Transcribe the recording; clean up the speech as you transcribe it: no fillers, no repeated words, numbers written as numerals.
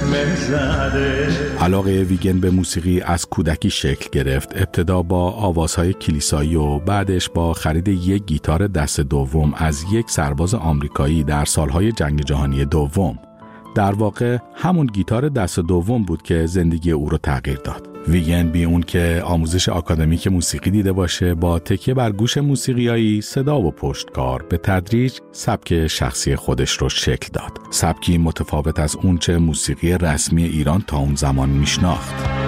علاقه ویگن به موسیقی از کودکی شکل گرفت. ابتدا با آوازهای کلیسایی و بعدش با خرید یک گیتار دست دوم از یک سرباز آمریکایی در سالهای جنگ جهانی دوم. در واقع همون گیتار دست دوم بود که زندگی او رو تغییر داد. ویگن بی اون که آموزش آکادمیک موسیقی دیده باشه، با تکیه بر گوش موسیقیایی، صدا و پشتکار به تدریج سبک شخصی خودش رو شکل داد. سبکی متفاوت از اون چه موسیقی رسمی ایران تا اون زمان میشناخت.